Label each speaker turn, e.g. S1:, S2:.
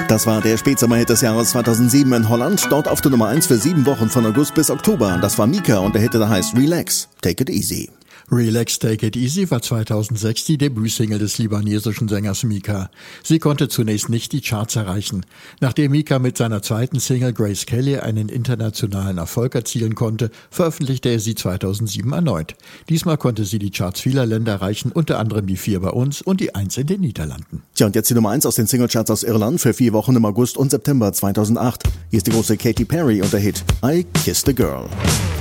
S1: Das war der Spätsommerhit des Jahres 2007 in Holland. Dort auf der Nummer 1 für 7 Wochen von August bis Oktober. Das war Mika und der Hit, der heißt Relax, Take It Easy.
S2: Relax, Take It Easy war 2006 die Debütsingle des libanesischen Sängers Mika. Sie konnte zunächst nicht die Charts erreichen. Nachdem Mika mit seiner zweiten Single Grace Kelly einen internationalen Erfolg erzielen konnte, veröffentlichte er sie 2007 erneut. Diesmal konnte sie die Charts vieler Länder erreichen, unter anderem die 4 bei uns und die 1 in den Niederlanden.
S1: Tja, und jetzt die Nummer 1 aus den Singlecharts aus Irland für 4 Wochen im August und September 2008. Hier ist die große Katy Perry und der Hit I Kissed a Girl.